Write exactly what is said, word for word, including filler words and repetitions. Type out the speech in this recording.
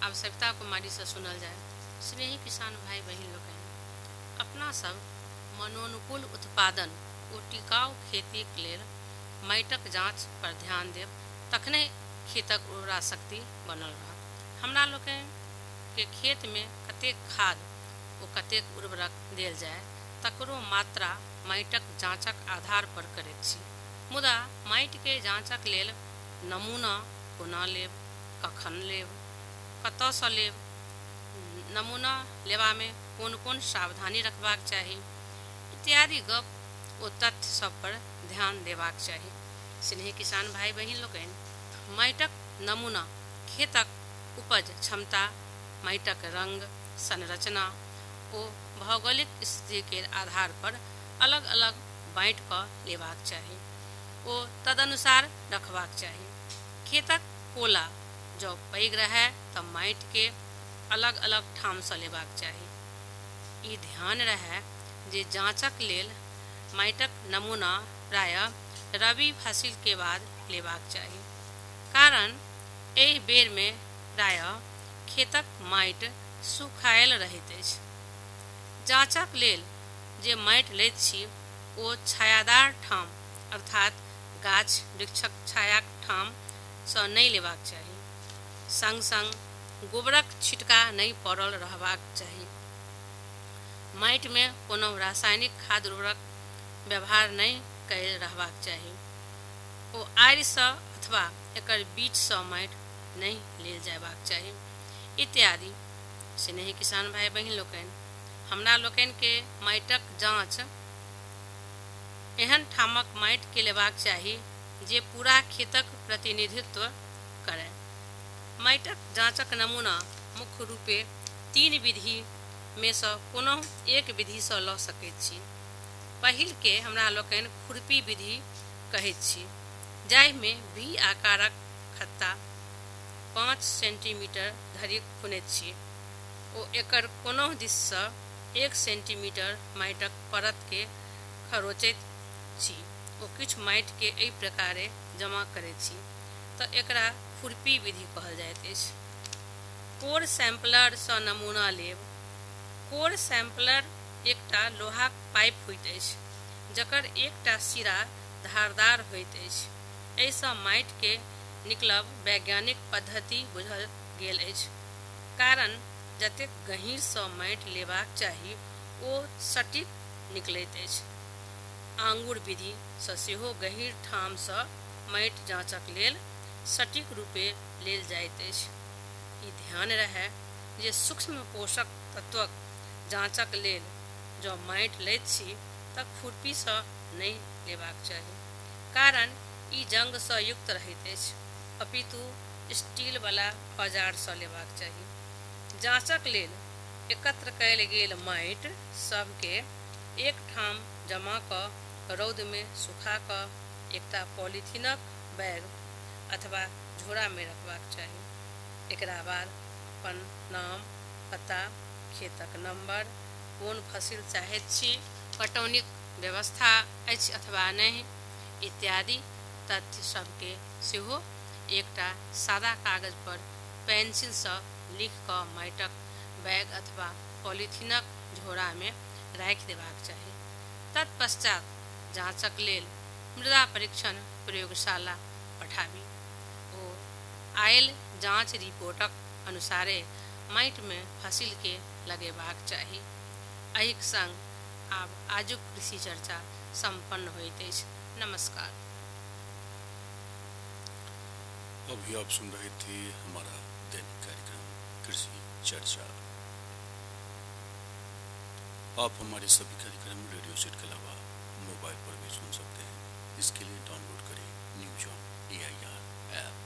आवश्यकता कुमारी से सुनल जाए। स्नेही किसान भाई बहन लोग अपना सब मनोनुकूल उत्पादन और टिकाऊ खेती के लेल माटिक जांच पर ध्यान देव, तखने खेतक उर्वरा शक्ति बनल रहत। हमरा लोग के खेत में कतेक खाद और कतेक उर्वरक देल जाए तकरो मात्रा माटिक जांचक आधार पर करैत छी। मुदा माटि के जांचक लेल नमूना कोना लेब, कखन लेब, कतऽसँ लेब, नमूना लेबा में कोन कोन सावधानी रखबाक चाही इत्यादि गप ओ तथ्य सब पर ध्यान देबाक चाही। स्नेही किसान भाई बहन लोकनि माटिक नमूना खेतक उपज क्षमता, माटिक रंग, संरचना ओ भौगोलिक स्थिति के आधार पर अलग अलग बाँटि कऽ लेबाक चाही ओ तदनुसार रखबाक चाही। खेतक कोला जँ पैघ रहै तऽ माटि के अलग अलग ठाम सँ लेबाक चाही। ई ध्यान रहै जे जांचक लेल माटिक नमूना प्रायः रबी फसिल के बाद लेबाक चाही, कारण एहि बेर में प्रायः खेतक माटि सुखायल रहैत अछि। जांचक लेल जे माटि लैत छी ओ छायादार ठाम अर्थात गाछ वृक्षक छायाक ठाम सँ नहि लेबाक चाही। संग संग गोबरक छिटका नहि पड़ल रहबाक चाही। माटि में कोनो रासायनिक खाद उर्वरक व्यवहार नहि कयल रहबाक चाही। ओ आड़ि सँ अथवा एकर बीच सँ माटि नहि लेल जयबाक चाही इत्यादि। स्नेही किसान भाई बहन लोकनि हमरा लोकनि के माटिक जांच एहन ठामक माटि के लेबाक चाही जे पूरा खेतक प्रतिनिधित्व करय। माटिक जांचक नमूना मुख्य रूपे तीन विधि में सँ कोनो एक विधि सँ लऽ सकैत छी। पहिल के हमरा लोकनि खुरपी विधि कहैत छी, जाहि में वी आकारक खत्ता पाँच सेंटीमीटर धरि खुनैत छी ओ एकर कोनो दिस सँ एक सेंटीमीटर माटिक परत के खरोचैत छी ओ किछु माटि के एहि प्रकारे जमा करैत छी तऽ एकरा खुरपी विधि कहल जाइत अछि। कोर सैंपलर सँ नमूना लेब। कोर सैंपलर एकटा लोहाक पाइप होइत अछि जकर एकटा सिरा धारदार होइत अछि। एहि सँ माटि के निकलब वैज्ञानिक पद्धति बुझल गेल अछि, कारण जतेक गहींर सँ माटि लेबाक चाही ओ सटीक निकलैत अछि। आंगुर विधि सँ सेहो गहींर ठाम सँ माटि जांचक लेल सटीक रूपे लेल जाइत अछि। ई ध्यान रहै जे सूक्ष्म पोषक तत्वक जांचक लेल जँ माटि लैत छी तऽ खुरपी सँ नहि लेबाक चाही, कारण ई जंग सँ युक्त रहैत अछि, अपितु स्टील वाला औजार सँ लेबाक चाही। जांचक लेल एकत्र कयल गेल माटि सब के एक ठाम जमा कऽ रौद में सुखा कऽ एकटा पॉलीथीनक बैग अथवा झोरा में रखबाक चाही। एकरा बाद अपन नाम, पता, खेतक नंबर, कोन फसिल चाहैत छी, पटौनीक व्यवस्था अछि अथवा नहि इत्यादि तथ्य सबके सेहो एकटा सादा कागज पर पेंसिल सँ लिख कऽ माटिक बैग अथवा पॉलीथीनक झोरा में राखि देबाक चाही। तत्पश्चात जांचक लेल मृदा परीक्षण प्रयोगशाला पठाबी ओ आयल जांच रिपोर्टक अनुसारे माटि में फसिल के लगेबाक चाही। एहिक संग आब आजुक कृषि चर्चा संपन्न होइत अछि। नमस्कार। अभी आप सुन रहे थे हमारा दैनिक कार्यक्रम कृषि चर्चा। आप हमारे सभी कार्यक्रम रेडियो सेट के अलावा मोबाइल पर भी सुन सकते हैं। इसके लिए डाउनलोड करें news on A I R app.